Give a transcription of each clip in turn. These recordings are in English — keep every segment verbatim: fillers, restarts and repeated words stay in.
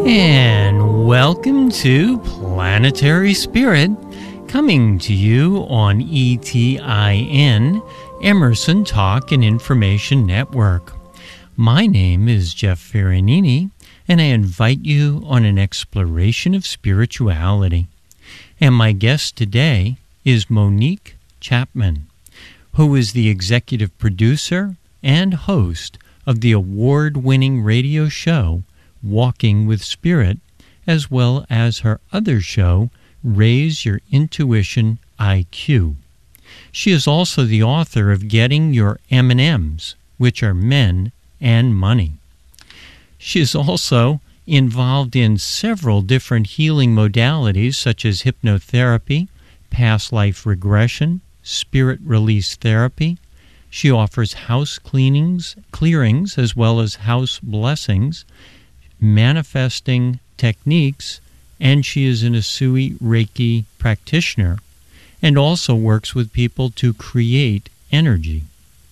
And welcome to Planetary Spirit, coming to you on E T I N, Emerson Talk and Information Network. My name is Jeff Ferranini, and I invite you on an exploration of spirituality. And my guest today is Monique Chapman, who is the executive producer and host of the award-winning radio show Walking with Spirit, as well as her other show, Raise Your Intuition I Q. She is also the author of Getting Your M and M's, which are Men and Money. She is also involved in several different healing modalities such as hypnotherapy, past life regression, spirit release therapy. She offers house cleanings, clearings, as well as house blessings, manifesting techniques, and she is an Usui Reiki practitioner and also works with people to create energy.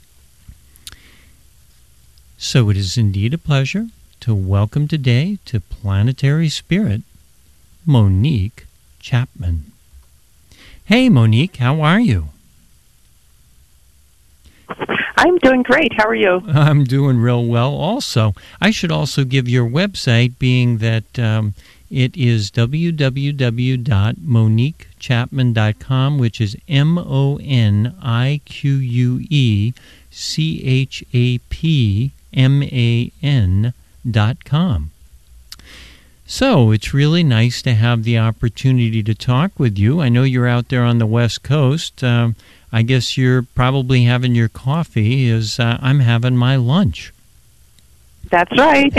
So it is indeed a pleasure to welcome today to Planetary Spirit, Monique Chapman. Hey, Monique, how are you? I'm doing great. How are you? I'm doing real well also. I should also give your website, being that um, it is w w w dot monique chapman dot com, which is M O N I Q U E C H A P M A N dot com. So it's really nice to have the opportunity to talk with you. I know you're out there on the West Coast. Um, I guess you're probably having your coffee as uh, I'm having my lunch. That's right.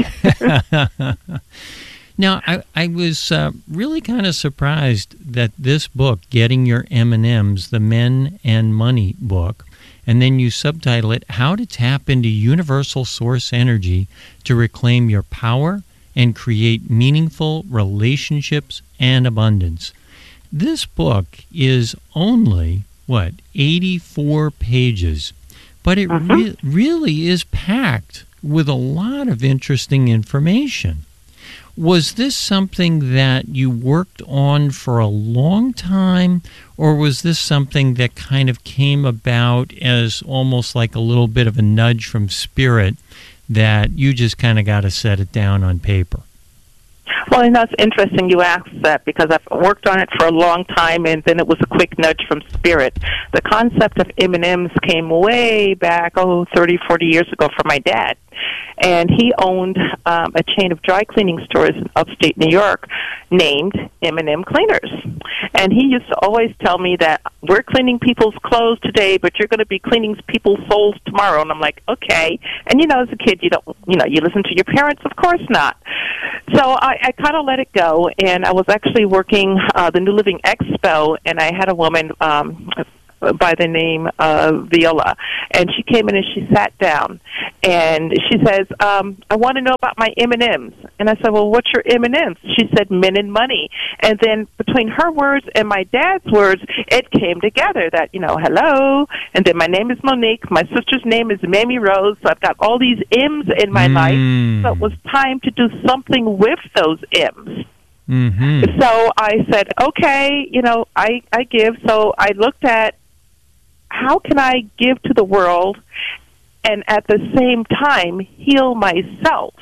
Now, I, I was uh, really kind of surprised that this book, Getting Your M and M's, the Men and Money book, and then you subtitle it, How to Tap into Universal Source Energy to Reclaim Your Power and Create Meaningful Relationships and Abundance. This book is only, what, eighty-four pages, but it uh-huh. re- really is packed with a lot of interesting information. Was this something that you worked on for a long time, or was this something that kind of came about as almost like a little bit of a nudge from Spirit that you just kind of got to set it down on paper? Well, and that's interesting you asked that, because I've worked on it for a long time, and then it was a quick nudge from Spirit. The concept of M and M's came way back, oh, thirty, forty years ago from my dad. And he owned um, a chain of dry cleaning stores in upstate New York named M and M Cleaners. And he used to always tell me that we're cleaning people's clothes today, but you're going to be cleaning people's souls tomorrow. And I'm like, okay. And, you know, as a kid, you don't, you know, you listen to your parents? Of course not. So I, I kind of let it go, and I was actually working uh, the New Living Expo, and I had a woman um, by the name of Viola, and she came in and she sat down, and she says, um, I want to know about my M and M's. And I said, well, what's your M and M's? She said, Men and Money. And then between her words and my dad's words, it came together that, you know, hello, and then my name is Monique, my sister's name is Mamie Rose, so I've got all these M's in my mm. life, so it was time to do something with those M's. Mm-hmm. So I said, okay, you know, I, I give. So I looked at, how can I give to the world and at the same time heal myself?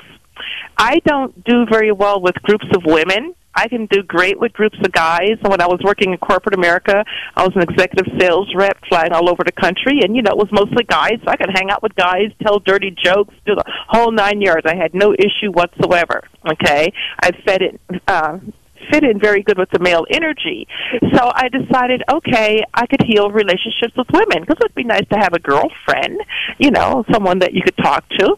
I don't do very well with groups of women. I can do great with groups of guys. When I was working in corporate America, I was an executive sales rep flying all over the country, and, you know, it was mostly guys, so I could hang out with guys, tell dirty jokes, do the whole nine yards. I had no issue whatsoever, okay? I fed it, uh, fit in very good with the male energy. So I decided, okay, I could heal relationships with women, because it would be nice to have a girlfriend, you know, someone that you could talk to.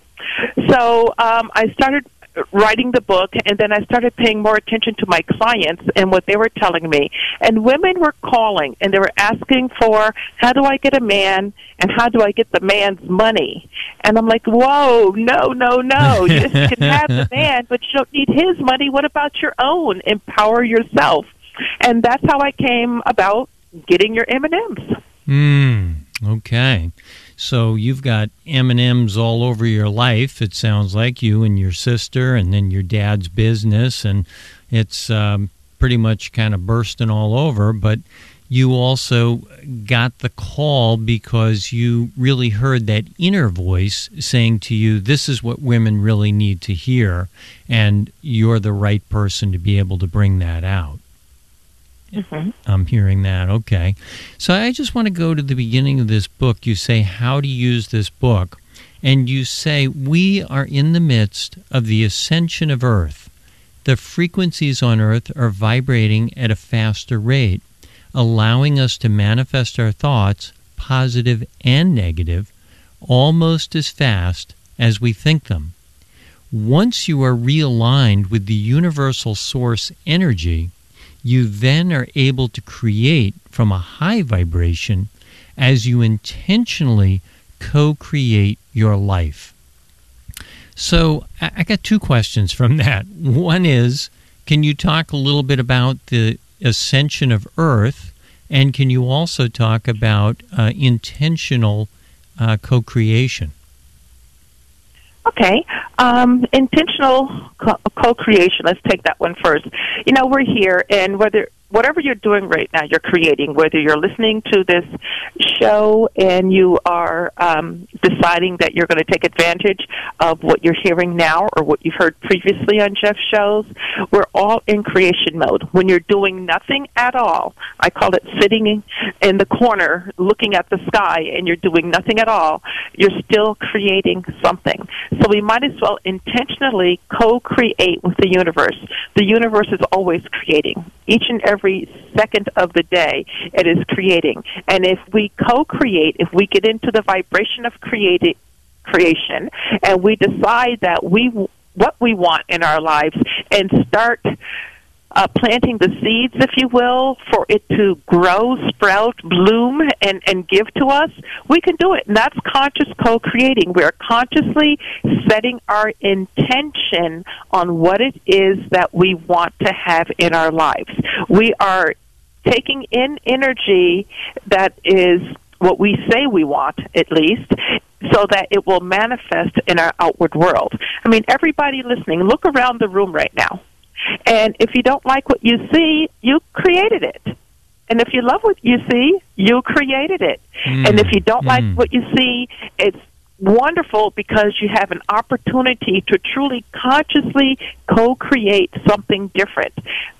So um, I started writing the book, and then I started paying more attention to my clients and what they were telling me. And women were calling, and they were asking for, how do I get a man, and how do I get the man's money? And I'm like, whoa, no, no, no. You can have the man, but you don't need his money. What about your own? Empower yourself. And that's how I came about getting your M and M's. Hmm, okay. So you've got M and M's all over your life, it sounds like, you and your sister, and then your dad's business, and it's um, pretty much kind of bursting all over. But you also got the call because you really heard that inner voice saying to you, this is what women really need to hear, and you're the right person to be able to bring that out. Mm-hmm. I'm hearing that. Okay. So I just want to go to the beginning of this book. You say how to use this book, and you say we are in the midst of the ascension of Earth. The frequencies on Earth are vibrating at a faster rate, allowing us to manifest our thoughts, positive and negative, almost as fast as we think them. Once you are realigned with the universal source energy, you then are able to create from a high vibration as you intentionally co-create your life. So I got two questions from that. One is, can you talk a little bit about the ascension of Earth, and can you also talk about uh, intentional uh, co-creation? Okay. Um, intentional co- co-creation. Let's take that one first. You know, we're here, and whether whatever you're doing right now, you're creating. Whether you're listening to this show and you are um, deciding that you're going to take advantage of what you're hearing now or what you've heard previously on Jeff's shows, we're all in creation mode. When you're doing nothing at all, I call it sitting in the corner looking at the sky, and you're doing nothing at all, you're still creating something. So we might as well intentionally co-create with the universe. The universe is always creating. Each and every second of the day, it is creating. And if we co-create, if we get into the vibration of creating, creation, and we decide that we what we want in our lives and start uh, planting the seeds, if you will, for it to grow, sprout, bloom, and, and give to us, we can do it. And that's conscious co-creating. We are consciously setting our intention on what it is that we want to have in our lives. We are taking in energy that is what we say we want, at least, so that it will manifest in our outward world. I mean, everybody listening, look around the room right now. And if you don't like what you see, you created it. And if you love what you see, you created it. Mm. And if you don't mm. like what you see, it's wonderful because you have an opportunity to truly consciously co-create something different.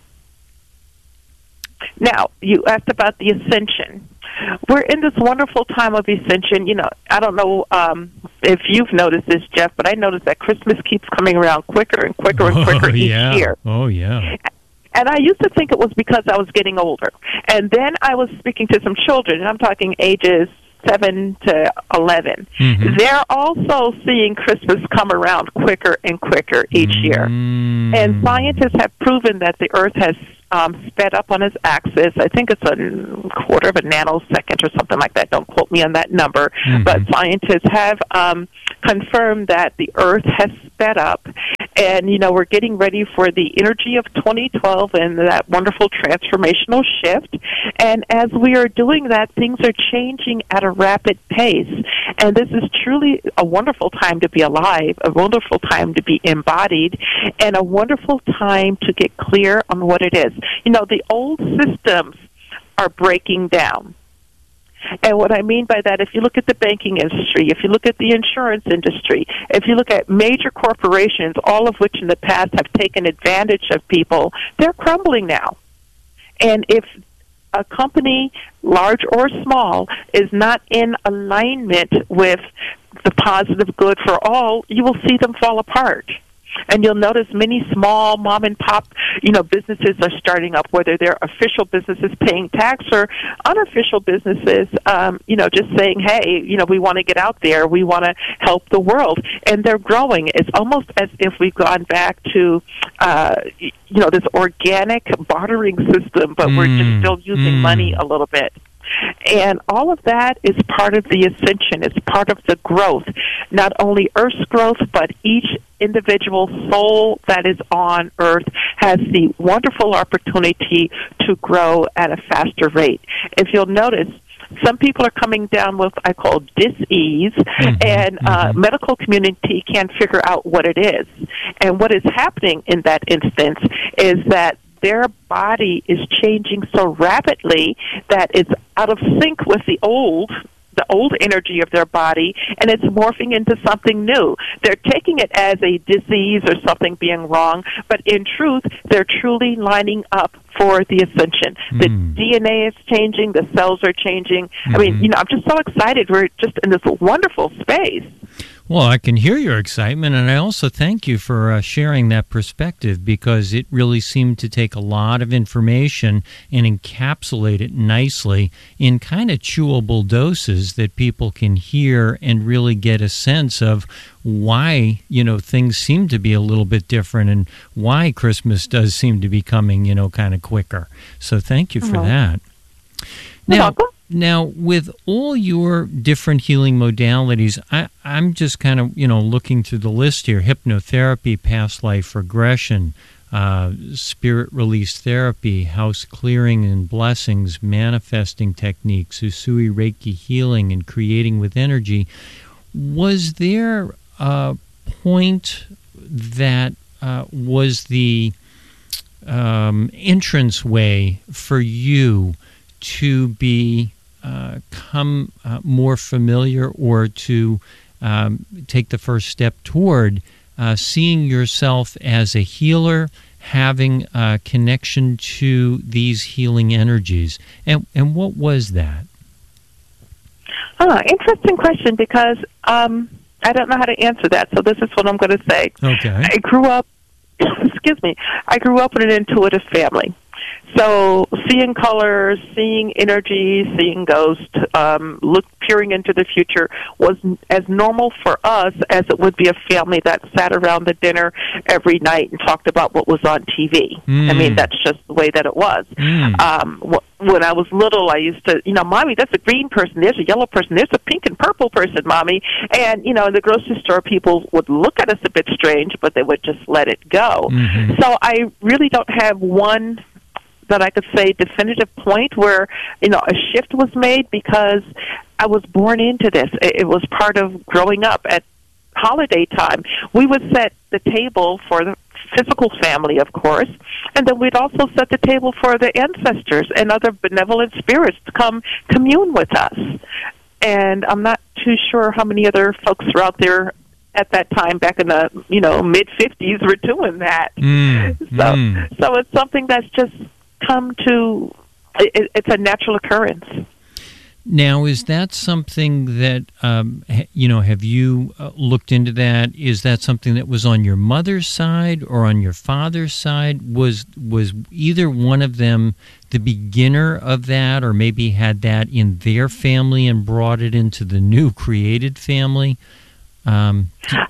Now, you asked about the ascension. We're in this wonderful time of ascension. You know, I don't know um, if you've noticed this, Jeff, but I noticed that Christmas keeps coming around quicker and quicker and quicker oh, each yeah. year. Oh, yeah. And I used to think it was because I was getting older. And then I was speaking to some children, and I'm talking ages seven to eleven. Mm-hmm. They're also seeing Christmas come around quicker and quicker each mm-hmm. year. And scientists have proven that the Earth has Um, sped up on its axis. I think it's a quarter of a nanosecond or something like that. Don't quote me on that number. Mm-hmm. But scientists have um, confirmed that the Earth has sped up. And, you know, we're getting ready for the energy of twenty twelve and that wonderful transformational shift. And as we are doing that, things are changing at a rapid pace. And this is truly a wonderful time to be alive, a wonderful time to be embodied, and a wonderful time to get clear on what it is. You know, the old systems are breaking down. And what I mean by that, if you look at the banking industry, if you look at the insurance industry, if you look at major corporations, all of which in the past have taken advantage of people, they're crumbling now. And if a company, large or small, is not in alignment with the positive good for all, you will see them fall apart. And you'll notice many small mom and pop, you know, businesses are starting up, whether they're official businesses paying tax or unofficial businesses, um, you know, just saying, hey, you know, we want to get out there, we want to help the world, and they're growing. It's almost as if we've gone back to, uh, you know, this organic bartering system, but mm. we're just still using mm. money a little bit. And all of that is part of the ascension. It's part of the growth, not only Earth's growth, but each individual soul that is on Earth has the wonderful opportunity to grow at a faster rate. If you'll notice, Some people are coming down with, I call, dis-ease, mm-hmm, and uh, mm-hmm. medical community can't figure out what it is. And what is happening in that instance is that their body is changing so rapidly that it's out of sync with the old the old energy of their body, and it's morphing into something new. They're taking it as a disease or something being wrong, but in truth, they're truly lining up for the ascension. Mm. The D N A is changing, the cells are changing. Mm-hmm. I mean, you know, I'm just so excited. We're just in this wonderful space. Well, I can hear your excitement, and I also thank you for uh, sharing that perspective, because it really seemed to take a lot of information and encapsulate it nicely in kind of chewable doses that people can hear and really get a sense of why, you know, things seem to be a little bit different and why Christmas does seem to be coming, you know, kind of quicker. So thank you for mm-hmm. that. You're now, welcome. Now, with all your different healing modalities, I, I'm just kind of, you know, looking through the list here: hypnotherapy, past life regression, uh, spirit release therapy, house clearing and blessings, manifesting techniques, Usui Reiki healing, and creating with energy. Was there a point that uh, was the um, entrance way for you to be uh, come uh, more familiar, or to um, take the first step toward uh, seeing yourself as a healer, having a connection to these healing energies? And and what was that? Oh, interesting question, because um, I don't know how to answer that, so this is what I'm going to say. Okay. I grew up, excuse me, I grew up in an intuitive family. So seeing colors, seeing energy, seeing ghosts, um, look, peering into the future was as normal for us as it would be a family that sat around the dinner every night and talked about what was on T V. Mm. I mean, that's just the way that it was. Mm. Um, wh- when I was little, I used to, you know, Mommy, that's a green person, there's a yellow person, there's a pink and purple person, Mommy. And, you know, in the grocery store, people would look at us a bit strange, but they would just let it go. Mm-hmm. So I really don't have one that I could say definitive point where, you know, a shift was made, because I was born into this. It was part of growing up. At holiday time, we would set the table for the physical family, of course, and then we'd also set the table for the ancestors and other benevolent spirits to come commune with us. And I'm not too sure how many other folks were out there at that time, back in the, you know, mid fifties, were doing that. Mm, so, mm. so it's something that's just come to, it, it's a natural occurrence. Now, is that something that, um, you know, have you uh, looked into that? Is that something that was on your mother's side or on your father's side? Was was either one of them the beginner of that, or maybe had that in their family and brought it into the new created family? Um,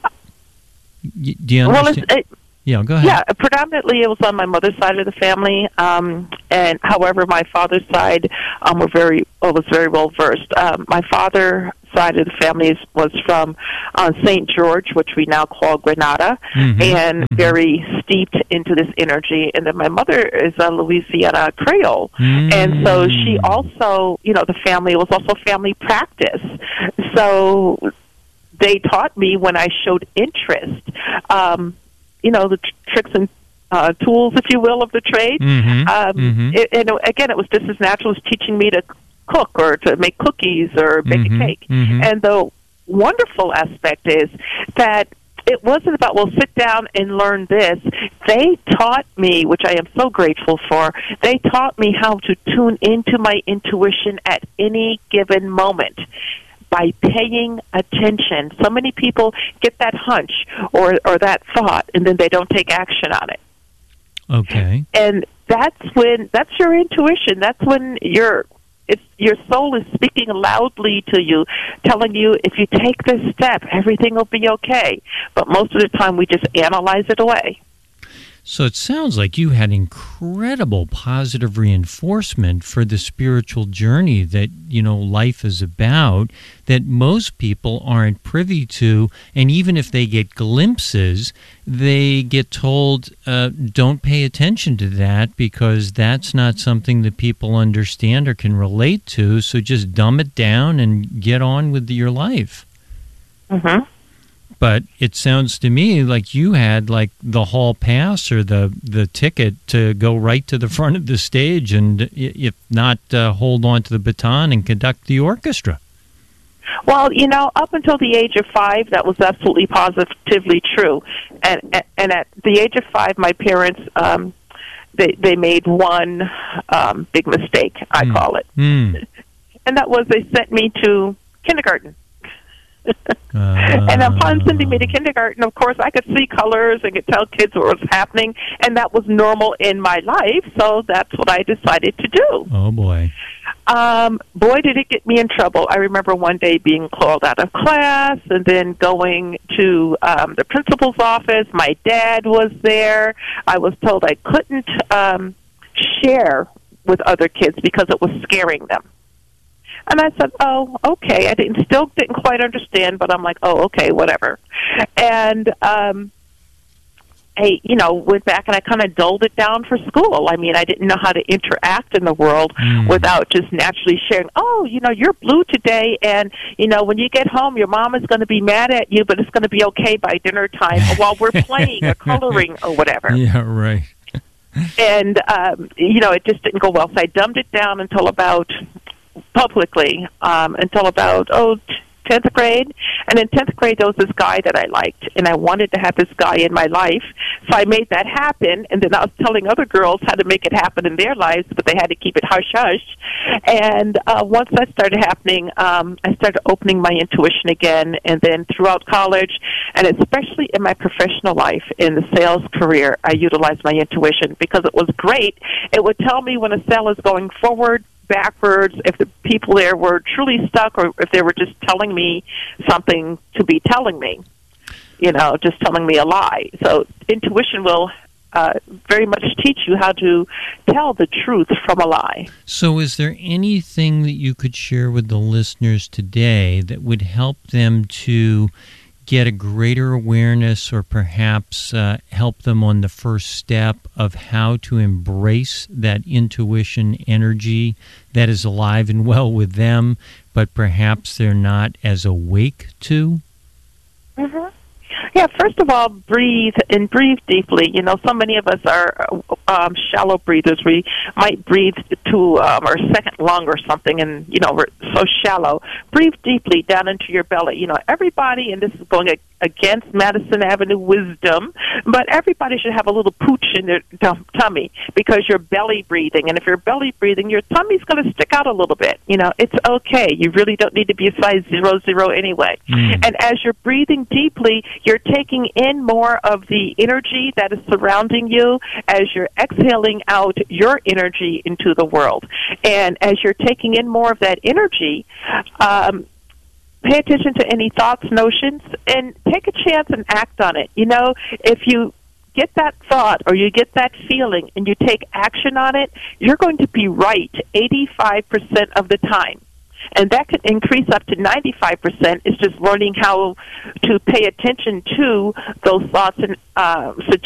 do, do you understand? Well, it's, it, Yeah, go ahead. Yeah, predominantly it was on my mother's side of the family, um, and however, my father's side um, were very well, was very well versed. Um, my father's side of the family is, was from uh, Saint George, which we now call Grenada, mm-hmm. and mm-hmm. very steeped into this energy. And then my mother is a Louisiana Creole, mm-hmm. and so she also, you know, the family was also family practice. So they taught me when I showed interest. Um, you know, the tr- tricks and uh, tools, if you will, of the trade. Mm-hmm. Um, mm-hmm. It, and again, it was just as natural as teaching me to cook or to make cookies or bake mm-hmm. a cake. Mm-hmm. And the wonderful aspect is that it wasn't about, well, sit down and learn this. They taught me, which I am so grateful for, they taught me how to tune into my intuition at any given moment by paying attention. So many people get that hunch or, or that thought, and then they don't take action on it. Okay. And that's when, that's your intuition. That's when your it's, your soul is speaking loudly to you, telling you, if you take this step, everything will be okay. But most of the time, we just analyze it away. So it sounds like you had incredible positive reinforcement for the spiritual journey that, you know, life is about, that most people aren't privy to. And even if they get glimpses, they get told, uh, don't pay attention to that because that's not something that people understand or can relate to. So just dumb it down and get on with your life. Mm-hmm. But it sounds to me like you had like the hall pass or the, the ticket to go right to the front of the stage and, if not, uh, hold on to the baton and conduct the orchestra. Well, you know, up until the age of five, that was absolutely positively true. And and at the age of five, my parents, um, they, they made one um, big mistake, I mm. call it. Mm. And that was they sent me to kindergarten. uh, and upon sending me to kindergarten, of course, I could see colors and could tell kids what was happening, and that was normal in my life, so that's what I decided to do. Oh, boy. Um, boy, did it get me in trouble. I remember one day being called out of class and then going to um, the principal's office. My dad was there. I was told I couldn't um, share with other kids because it was scaring them. And I said, oh, okay. I didn't, still didn't quite understand, but I'm like, oh, okay, whatever. And um, I, you know, went back and I kind of dulled it down for school. I mean, I didn't know how to interact in the world mm. without just naturally sharing, oh, you know, you're blue today, and, you know, when you get home, your mom is going to be mad at you, but it's going to be okay by dinner time while we're playing or coloring or whatever. Yeah, right. And, um, you know, it just didn't go well. So I dumbed it down until about... publicly um, until about, oh, tenth grade. And in tenth grade, there was this guy that I liked, and I wanted to have this guy in my life. So I made that happen, and then I was telling other girls how to make it happen in their lives, but they had to keep it hush-hush. And uh, once that started happening, um, I started opening my intuition again, and then throughout college, and especially in my professional life, in the sales career, I utilized my intuition because it was great. It would tell me when a sale is going forward, backwards, if the people there were truly stuck or if they were just telling me something to be telling me, you know, just telling me a lie. So intuition will uh, very much teach you how to tell the truth from a lie. So is there anything that you could share with the listeners today that would help them to get a greater awareness or perhaps uh, help them on the first step of how to embrace that intuition energy that is alive and well with them, but perhaps they're not as awake to? Mm-hmm. Yeah, first of all, breathe and breathe deeply. You know, so many of us are um, shallow breathers. We might breathe to um, our second lung or something, and, you know, we're so shallow. Breathe deeply down into your belly. You know, everybody, and this is going against Madison Avenue wisdom, but everybody should have a little pooch in their t- tummy because you're belly breathing. And if you're belly breathing, your tummy's going to stick out a little bit. You know, it's okay. You really don't need to be a size zero, zero anyway. Mm. And as you're breathing deeply, you're taking in more of the energy that is surrounding you as you're exhaling out your energy into the world. And as you're taking in more of that energy, um, pay attention to any thoughts, notions, and take a chance and act on it. You know, if you get that thought or you get that feeling and you take action on it, you're going to be right eighty-five percent of the time. And that could increase up to ninety-five percent. It's just learning how to pay attention to those thoughts and uh, suggestions